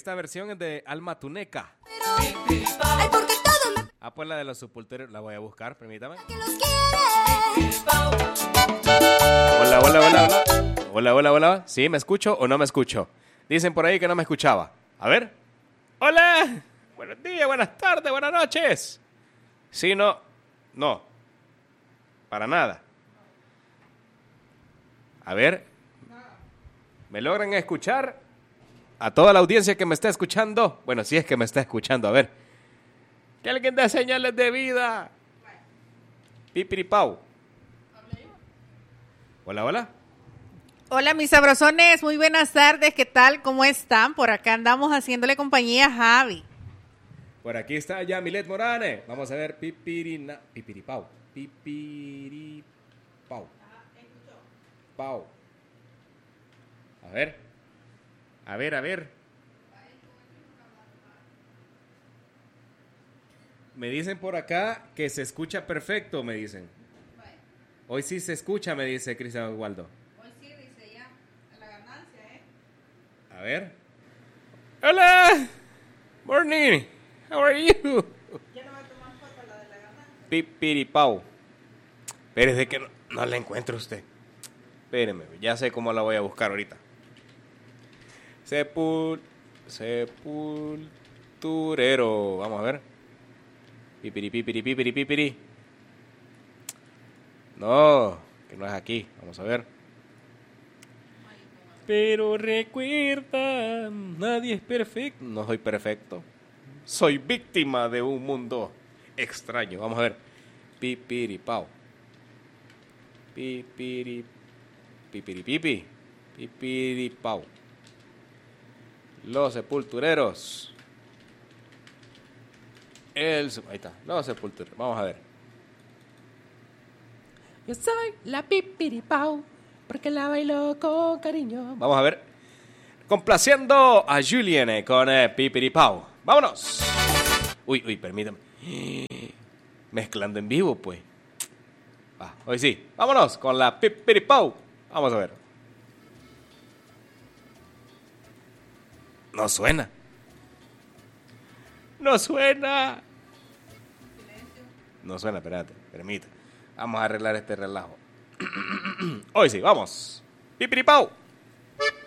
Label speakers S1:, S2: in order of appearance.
S1: esta versión es de Alma Tuneca.
S2: Ay, porque todo me
S1: Ah, pues la de los Sepultureros, la voy a buscar, permítame.
S2: que los quiere.
S1: Hola, hola, hola, hola. Hola, hola, hola. ¿Sí, me escucho o no me escucho? Dicen por ahí que no me escuchaba. A ver. Hola. Buenos días, buenas tardes, buenas noches. Sí, no. No. Para nada. A ver. ¿Me logran escuchar? A toda la audiencia que me está escuchando. Bueno, si es que me está escuchando, a ver. Que alguien dé señales de vida. Pipiripau. Hola, hola.
S3: Hola, mis sabrosones, muy buenas tardes, ¿qué tal? ¿Cómo están? Por acá andamos haciéndole compañía a Javi.
S1: Por aquí está ya Milet Morane. Vamos a ver Pipiripau. Pipiripau. Pau. A ver. A ver, a ver. Me dicen por acá que se escucha perfecto, me dicen. Hoy sí se escucha, me dice Cristian Osvaldo.
S3: Hoy sí, dice ya, la ganancia,
S1: A ver. Hola. Morning. How are you?
S3: Ya no va a tomar foto la de la ganancia.
S1: Pipiripau. Espérese que no la encuentro usted. Espéreme, ya sé cómo la voy a buscar ahorita. Sepulturero. Vamos a ver. Pipiri. No, que no es aquí. Vamos a ver. Pero recuerda, nadie es perfecto. No soy perfecto. Soy víctima de un mundo extraño. Vamos a ver. Pipiripau. Pipiripau. Los Sepultureros. Ahí está. Los Sepultureros. Vamos a ver.
S4: Yo soy la Pipiripau, porque la bailo con cariño.
S1: Vamos a ver. Complaciendo a Julien con Pipiripau. ¡Vámonos! Uy, permítame. Mezclando en vivo, pues. Hoy sí. Vámonos con la Pipiripau. Vamos a ver. No suena. No suena. No suena, espérate, permita. Vamos a arreglar este relajo. Hoy sí, vamos. Pipiripau.